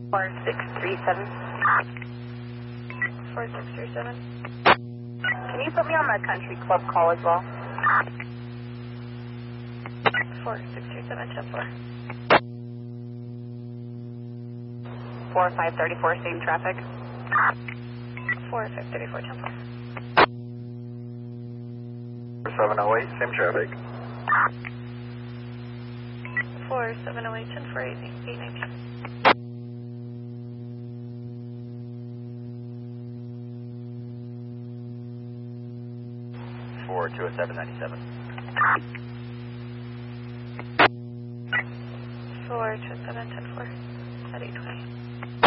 4637. 4637. Can you put me on the country club call as well? 4637, 10-4. 4534, same traffic. 4534, 10-4. 708, same traffic. 4708, 10-4, 819. 420797. 427, 10-4 at 820.